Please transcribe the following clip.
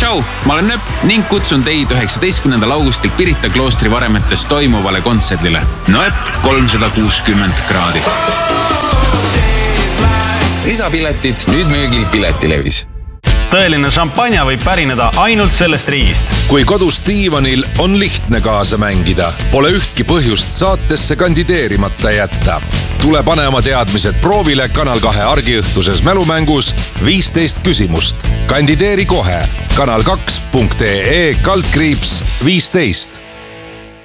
Tšau, ma olen Nööp ning kutsun teid 19. augustil Pirita kloostri varemetes toimuvale kontserdile. Nööp 360 kraadi. Lisapiletid nüüd müügil Piletilevis. Tõeline šampanja võib pärineda ainult sellest riigist. Kui kodus diivanil on lihtne kaasa mängida, pole ühtki põhjust saatesse kandideerimata jätta. Tule pane oma teadmised proovile Kanal 2 argiõhtuses mälumängus 15 küsimust. Kandideeri kohe kanal2.ee/15.